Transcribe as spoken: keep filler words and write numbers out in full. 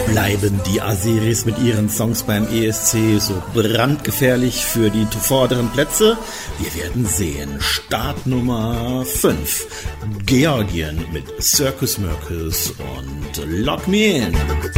Bleiben die Azeris mit ihren Songs beim E S C so brandgefährlich für die vorderen Plätze? Wir werden sehen. Start Nummer fünf. Georgien mit Circus Mircus und Lock Me In.